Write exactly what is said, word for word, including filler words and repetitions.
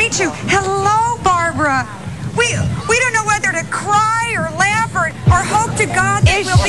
meet you. Hello, Barbara. We we don't know whether to cry or laugh or, or hope to God that we'll be